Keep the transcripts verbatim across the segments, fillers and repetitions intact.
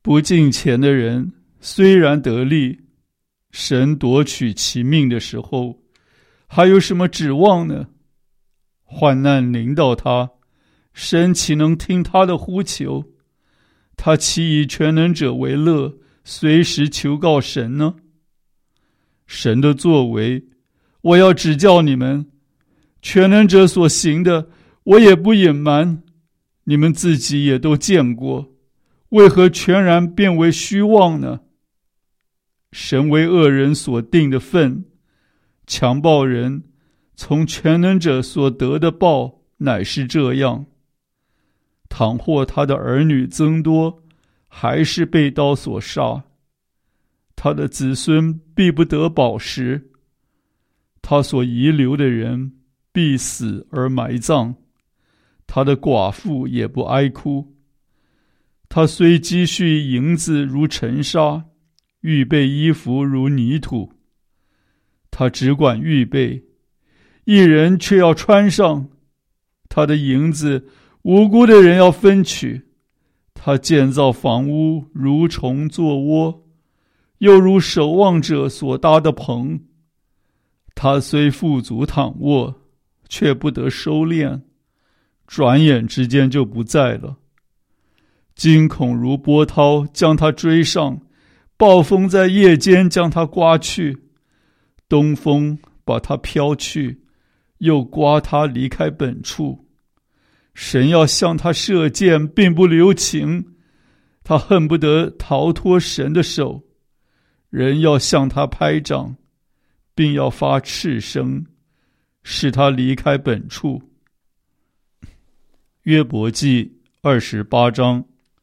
不敬虔的人虽然得利，神夺取其命的时候，还有什么指望呢？患难临到他，神岂能听他的呼求？他岂以全能者为乐，随时求告神呢？神的作为，我要指教你们，全能者所行的，我也不隐瞒，你们自己也都见过，为何全然变为虚妄呢？神为恶人所定的分，强暴人从全能者所得的报乃是这样。倘或他的儿女增多，还是被刀所杀，他的子孙必不得饱食，他所遗留的人必死而埋葬，他的寡妇也不哀哭。他虽积蓄银子如尘沙，预备衣服如泥土，他只管预备，一人却要穿上。他的银子无辜的人要分取，他建造房屋如虫作窝，又如守望者所搭的棚。他虽富足躺卧，却不得收敛，转眼之间就不在了。惊恐如波涛将他追上，暴风在夜间将他刮去，东风把他飘去，又刮他离开本处。神要向他射箭，并不留情，他恨不得逃脱神的手。人要向他拍掌，并要发斥声，使他离开本处。约伯记二十八章。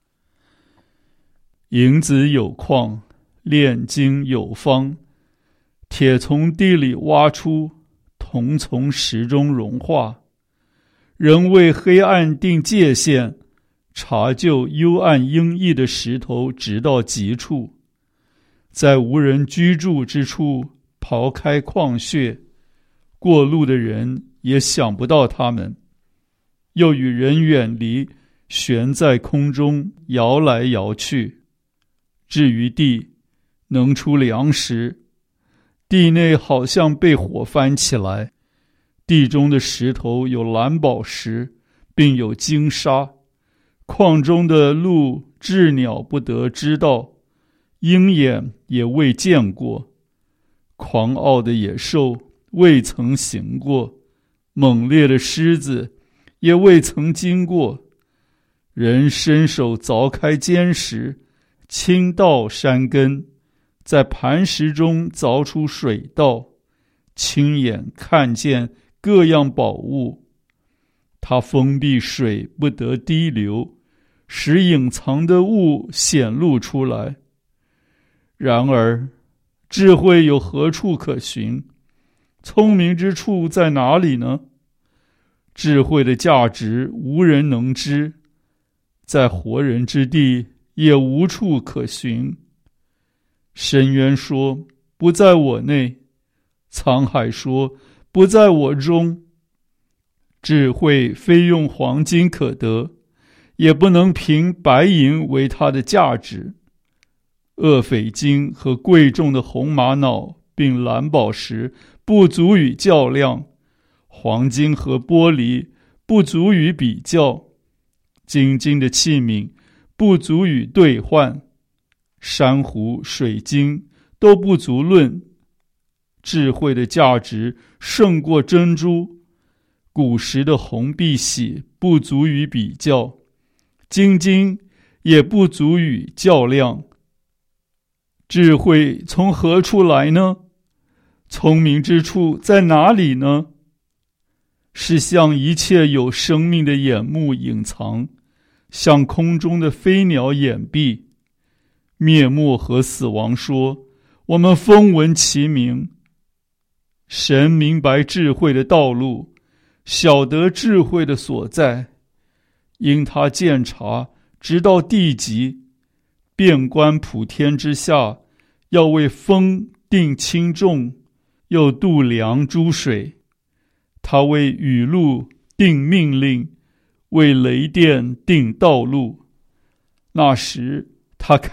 银子有矿，炼金有方，铁从地里挖出，铜从石中融化。人为黑暗定界限，查究幽暗阴翳的石头，直到极处。在无人居住之处刨开矿穴，过路的人也想不到他们。又与人远离，悬在空中，摇来摇去。至于地，能出粮食，地内好像被火翻起来。地中的石头有蓝宝石，并有金沙。矿中的鹿鸷鸟不得知道，鹰眼也未见过。狂傲的野兽未曾行过，猛烈的狮子也未曾经过。人伸手凿开坚石，倾倒山根，在磐石中凿出水道，亲眼看见各样宝物。他封闭水不得滴流，使隐藏的物显露出来。然而智慧有何处可寻？聪明之处在哪里呢？智慧的价值无人能知，在活人之地也无处可寻。深渊说，不在我内；沧海说，不在我中。智慧非用黄金可得，也不能凭白银为它的价值。厄斐金和贵重的红玛瑙并蓝宝石不足与较量，黄金和玻璃不足与比较，精金的器皿不足与兑换，珊瑚、水晶都不足论。智慧的价值胜过珍珠，古时的红碧玺不足与比较，精金也不足与较量。智慧从何处来呢？聪明之处在哪里呢？是向一切有生命的眼目隐藏，向空中的飞鸟掩蔽。灭没和死亡说，我们风闻其名。神明白智慧的道路，晓得智慧的所在，因他鉴察直到地极，遍观普天之下，要为风定轻重，又度量诸水。他为雨露定命令，为雷电定道路。那时他看